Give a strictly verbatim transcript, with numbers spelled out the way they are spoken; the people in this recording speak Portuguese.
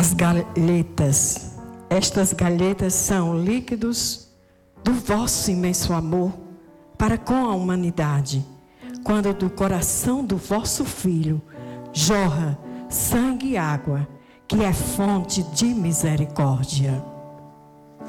as galhetas. Estas galhetas são líquidos do vosso imenso amor para com a humanidade, quando do coração do vosso Filho jorra sangue e água, que é fonte de misericórdia.